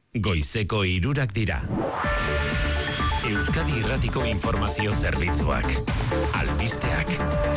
Goizeko 3 dira. Euskadi Irratiko Informazio Zerbitzuak. Albisteak.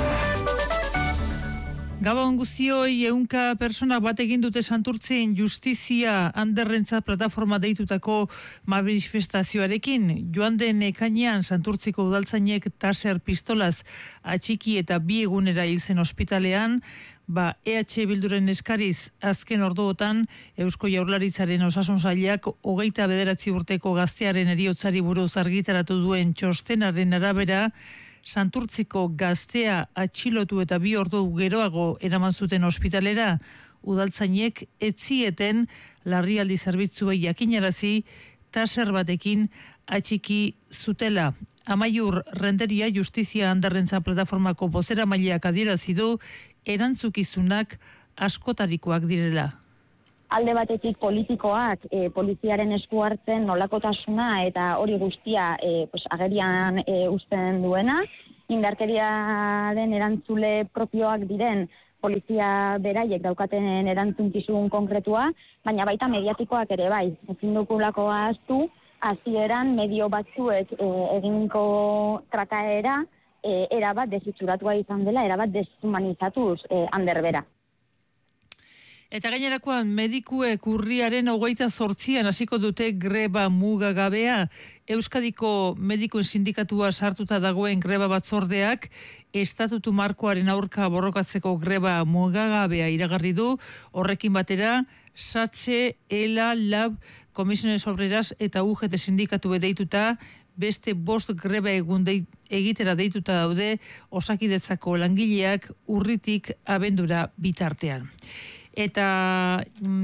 Gabon guztioi, 100 persona bat egin dute Santurtzin Justizia Anderrentza plataforma deitutako manifestazioarekin. Joan den ekainean Santurtziko udaltzainek taser pistolaz atxiki eta 2 egunera hil zen ospitalean, EH Bilduren eskariz azken orduotan Eusko Jaurlaritzaren osasun sailak 29 urteko gaztearen heriotzari buruz argitaratu duen txostenaren arabera, Santurtziko gaztea atxilotu eta 2 ordu geroago eraman zuten ospitalera, udaltzainek ez zieten larrialdi zerbitzuei jakinarazi taser batekin atxiki zutela. Amaiur Renteria Justizia Anderrentza plataformako bozeramaileak adierazi du erantzukizunak askotarikoak direla. Alde batetik politikoak poliziaren esku hartzen nolakotasuna eta hori guztia agerian uzten duena, indarkeriaren erantzule propioak diren polizia beraiek daukaten erantzunkizun konkretua, baina baita mediatikoak ere bai. Ezin dugulako ahaztu, hasieran medio batzuek eginiko trataera erabat desitxuratua izan dela, erabat deshumanizatuz Anderbera. Eta gainerakoan, medikuek urriaren 28an hasiko dute greba mugagabea. Euskadiko medikuen sindikatua sartuta dagoen greba batzordeak estatutu markoaren aurka borrokatzeko greba mugagabea iragarri du. Horrekin batera, SATSE, ELA, LAB, Comisiones Obreras eta UGT sindikatu deituta, beste 5 greba egun egitera deituta daude Osakidetzako langileak urritik abendura bitartean. Eta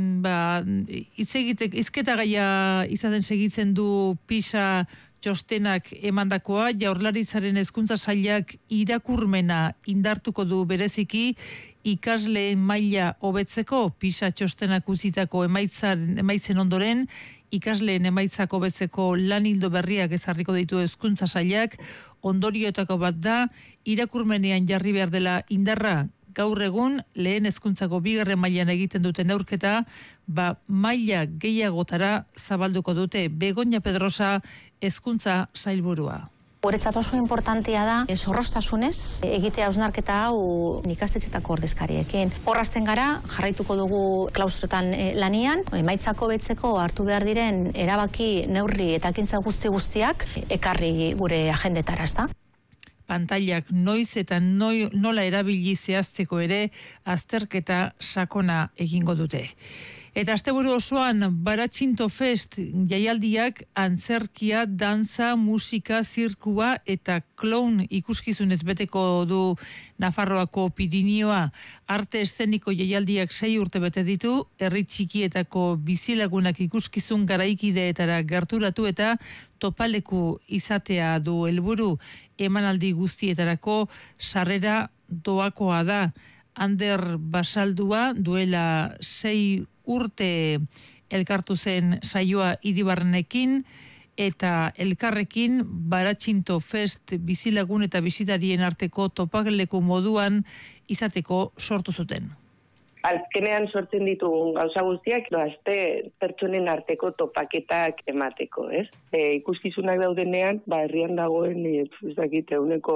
hizketagaia izaten segitzen du PISA txostenak emandakoa, Jaurlaritzaren hezkuntza sailak irakurmena indartuko du bereziki ikasleen maila hobetzeko. PISA txostenak utzitako emaitzen ondoren, ikasleen emaitzak hobetzeko lan ildo berriak ezarriko ditu hezkuntza sailak. Ondorioetako bat da, irakurmenean jarri behar dela indarra. Gaur egun, lehen hezkuntzako 2. mailan egiten duten neurketa, maila gehiagotara zabalduko dute. Begoña Pedrosa hezkuntza sailburua. Guretzat oso importantea da, zorroztasunez, egitea hausnarketa hau ikastetxetako ordezkariekin. Horrazten gara, jarraituko dugu klaustrotan lanian, emaitzako betzeko hartu behar diren erabaki, neurri eta ekintza guztiak ekarri gure agendetara, ezta? Pantailak noiz eta nola erabili zehazteko ere azterketa sakona egingo dute. Eta asteburu osoan Baratxinto Fest jaialdiak antzerkia, dantza, musika, zirkua eta clown ikuskizunez beteko du Nafarroako Pirinioa. Arte eszeniko jaialdiak 6 urte bete ditu, herri txikietako bizilagunak ikuskizun garaikideetara gerturatu eta topaleku izatea du helburu. Emanaldi guztietarako sarrera doakoa da. Ander Basaldua duela 6 urte elkartu zen saioa Iribarrenekin eta elkarrekin Baratxinto Fest bizilagun eta bizitarien arteko topaleku moduan izateko sortu zuten. Azkenean sortzen ditugun gauza guztiak, azte pertsonen arteko topaketak emateko, ez? Ikuskizunak daudenean, herrian dagoen, ez dakit,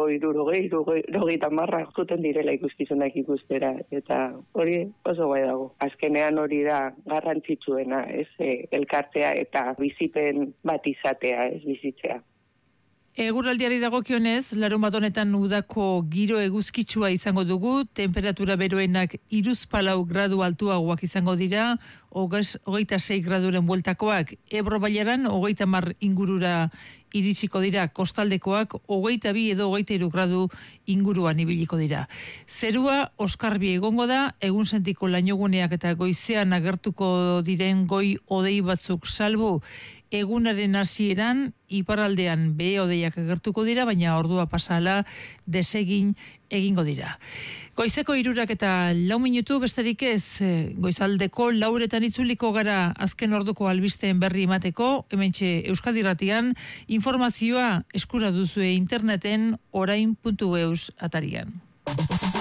60-70 zuten direla ikuskizunak ikustera, eta hori oso gai dago. Azkenean hori da garrantzitsuena, ez? Elkartea eta bizipen bat izatea, ez bizitzea. Eguraldiari dagokionez, larunbat honetan udako giro eguzkitsua izango dugu, temperatura beroenak 34 gradu altuagoak izango dira, 26 graduren bueltakoak, Ebro Bailaran 30 ingurura iritsiko dira, kostaldekoak 22 edo 23 gradu inguruan ibiliko dira. Zerua oskarbi egongo da, egun sentiko lainoguneak eta goizean agertuko diren goi hodei batzuk salbu, egunaren hasieran iparraldean behe-hodeiak agertuko dira, baina ordua pasala desegin egingo dira. Goizeko 3:04 besterik ez, goizaldeko 4:00 itzuliko gara azken orduko albisteen berri emateko, hementxe Euskadi Irratian, informazioa eskura duzue interneten orain.eus atarian.